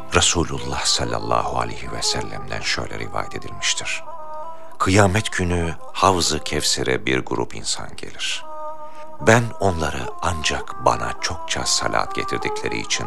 Resulullah sallallahu aleyhi ve sellem'den şöyle rivayet edilmiştir. Kıyamet günü Havz-ı Kevser'e bir grup insan gelir. Ben onları ancak bana çokça salat getirdikleri için